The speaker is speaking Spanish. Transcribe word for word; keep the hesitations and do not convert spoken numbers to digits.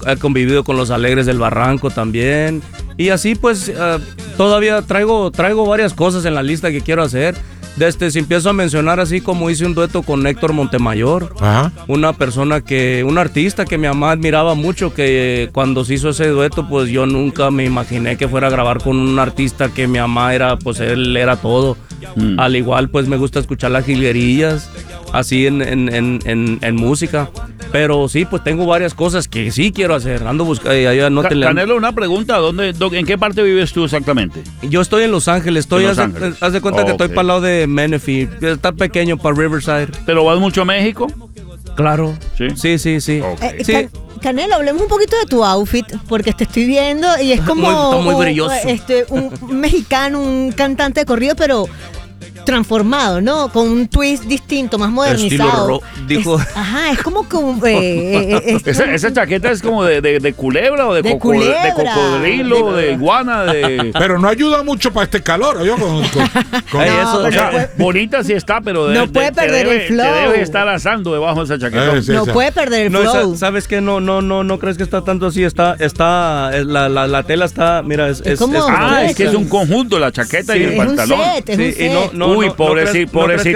he convivido con los Alegres del Barranco también. Y así pues uh, todavía traigo, traigo varias cosas en la lista que quiero hacer. Desde si empiezo a mencionar así como hice un dueto con Héctor Montemayor, ajá, una persona que, un artista que mi mamá admiraba mucho, que cuando se hizo ese dueto pues yo nunca me imaginé que fuera a grabar con un artista que mi mamá era, pues él era todo. Mm. Al igual pues me gusta escuchar las jilguerillas, así en, en, en, en, en música. Pero sí, pues tengo varias cosas que sí quiero hacer. Ando buscando. Eh, no Ca- Canelo, una pregunta. ¿Dónde, ¿En qué parte vives tú exactamente? Yo estoy en Los Ángeles. Estoy, Los haz, Ángeles. haz de cuenta Oh, que estoy okay. para el lado de Menifee. Está pequeño para Riverside. ¿Pero vas mucho a México? Claro. Sí, sí, sí. sí. Okay. Eh, sí. Can- Canelo, hablemos un poquito de tu outfit, porque te estoy viendo y es como muy, está muy un, brilloso. Este, un mexicano, un cantante de corrido, pero transformado, ¿no? Con un twist distinto, más modernizado. Ro- dijo. Es, ajá, es como que un, eh, es esa, un, esa chaqueta es como de, de, de culebra o de, de, coco, culebra, de cocodrilo, de, de iguana, de... Pero no ayuda mucho para este calor, yo con, con, con Ay, eso, o sea, puede, bonita sí está, pero de, no puede de, perder te debe, el flow. te debe estar asando debajo de esa chaqueta. Eh, sí, no sí. puede perder el No, flow. esa, ¿sabes qué? No, no, no, no crees que está tanto así. Está, está, la, la, la tela está, mira, es, Es es, como- es- Ah, Eso. es que es un conjunto, la chaqueta Sí, y el es un pantalón. set, es Sí, un y set. no, no, Uy, no, pobreci- no crees- no crees pobrecito